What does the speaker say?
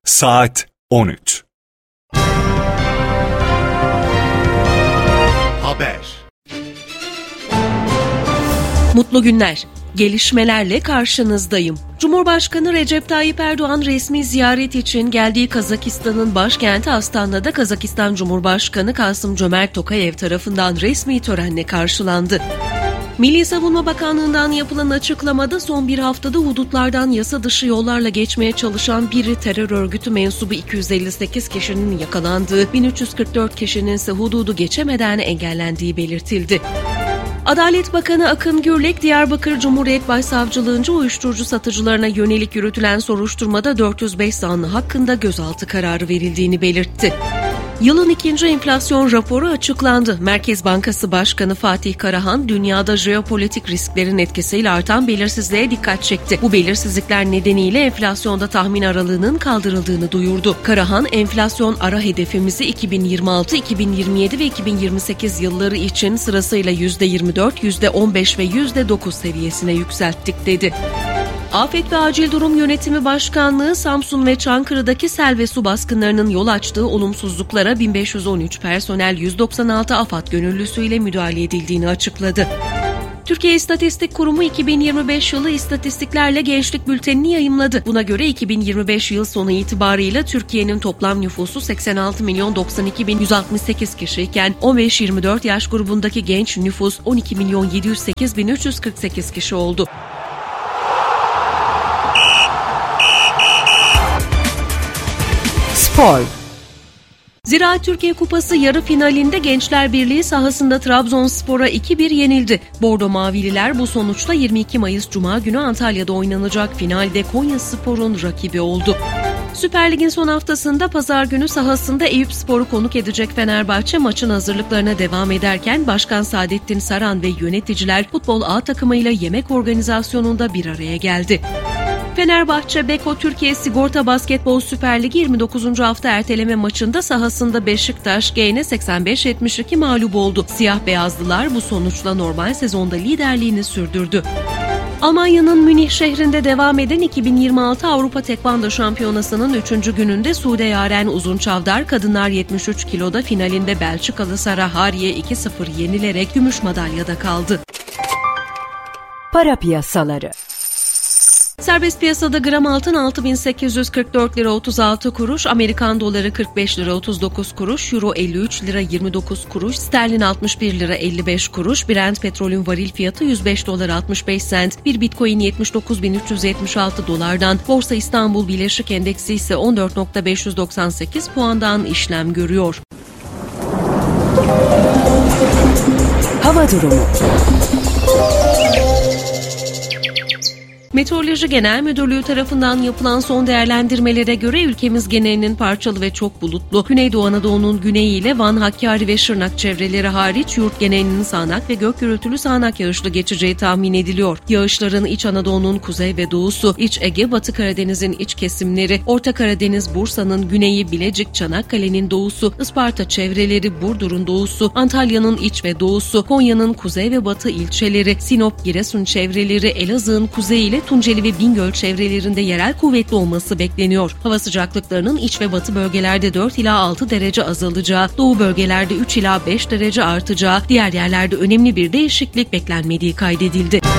Saat 13. Haber. Mutlu günler. Gelişmelerle karşınızdayım. Cumhurbaşkanı Recep Tayyip Erdoğan resmi ziyaret için geldiği Kazakistan'ın başkenti Astana'da Kazakistan Cumhurbaşkanı Kasım-Cömert Tokayev tarafından resmi törenle karşılandı. Milli Savunma Bakanlığı'ndan yapılan açıklamada son bir haftada hudutlardan yasa dışı yollarla geçmeye çalışan bir terör örgütü mensubu 258 kişinin yakalandığı, 1344 kişinin ise hududu geçemeden engellendiği belirtildi. Adalet Bakanı Akın Gürlek, Diyarbakır Cumhuriyet Başsavcılığınca uyuşturucu satıcılarına yönelik yürütülen soruşturmada 405 zanlı hakkında gözaltı kararı verildiğini belirtti. Yılın ikinci enflasyon raporu açıklandı. Merkez Bankası Başkanı Fatih Karahan, dünyada jeopolitik risklerin etkisiyle artan belirsizliğe dikkat çekti. Bu belirsizlikler nedeniyle enflasyonda tahmin aralığının kaldırıldığını duyurdu. Karahan, enflasyon ara hedefimizi 2026, 2027 ve 2028 yılları için sırasıyla %24, %15 ve %9 seviyesine yükselttik dedi. Afet ve Acil Durum Yönetimi Başkanlığı, Samsun ve Çankırı'daki sel ve su baskınlarının yol açtığı olumsuzluklara 1513 personel 196 AFAD gönüllüsüyle müdahale edildiğini açıkladı. Türkiye İstatistik Kurumu 2025 yılı istatistiklerle gençlik bültenini yayımladı. Buna göre 2025 yıl sonu itibarıyla Türkiye'nin toplam nüfusu 86.092.168 kişiyken 15-24 yaş grubundaki genç nüfus 12.708.348 kişi oldu. Spor. Ziraat Türkiye Kupası yarı finalinde Gençler Birliği sahasında Trabzonspor'a 2-1 yenildi. Bordo Mavililer bu sonuçla 22 Mayıs Cuma günü Antalya'da oynanacak finalde Konyaspor'un rakibi oldu. Süper Lig'in son haftasında pazar günü sahasında Eyüpspor'u konuk edecek Fenerbahçe maçın hazırlıklarına devam ederken Başkan Saadettin Saran ve yöneticiler Futbol A takımıyla yemek organizasyonunda bir araya geldi. Fenerbahçe, Beko Türkiye Sigorta Basketbol Süper Ligi 29. hafta erteleme maçında sahasında Beşiktaş G'ne 85-72 mağlup oldu. Siyah beyazlılar bu sonuçla normal sezonda liderliğini sürdürdü. Almanya'nın Münih şehrinde devam eden 2026 Avrupa Tekvando Şampiyonası'nın 3. gününde Sude Yaren Uzunçavdar kadınlar 73 kiloda finalinde Belçikalı Sara Harri'ye 2-0 yenilerek gümüş madalyada kaldı. Para piyasaları. Serbest piyasada gram altın 6.844 lira 36 kuruş, Amerikan doları 45 lira 39 kuruş, euro 53 lira 29 kuruş, sterlin 61 lira 55 kuruş, Brent petrolün varil fiyatı 105 dolar 65 sent, bir bitcoin 79.376 dolardan, Borsa İstanbul Birleşik Endeksi ise 14.598 puandan işlem görüyor. Hava durumu. Meteoroloji Genel Müdürlüğü tarafından yapılan son değerlendirmelere göre ülkemiz genelinin parçalı ve çok bulutlu, Güneydoğu Anadolu'nun güneyi ile Van, Hakkari ve Şırnak çevreleri hariç yurt genelinin sağanak ve gök gürültülü sağanak yağışlı geçeceği tahmin ediliyor. Yağışların İç Anadolu'nun kuzey ve doğusu, İç Ege, Batı Karadeniz'in iç kesimleri, Orta Karadeniz, Bursa'nın güneyi, Bilecik, Çanakkale'nin doğusu, Isparta çevreleri, Burdur'un doğusu, Antalya'nın iç ve doğusu, Konya'nın kuzey ve batı ilçeleri, Sinop, Giresun çevreleri, Elazığ'ın kuzeyi ile Tunceli ve Bingöl çevrelerinde yerel kuvvetli olması bekleniyor. Hava sıcaklıklarının iç ve batı bölgelerde 4 ila 6 derece azalacağı, doğu bölgelerde 3 ila 5 derece artacağı, diğer yerlerde önemli bir değişiklik beklenmediği kaydedildi.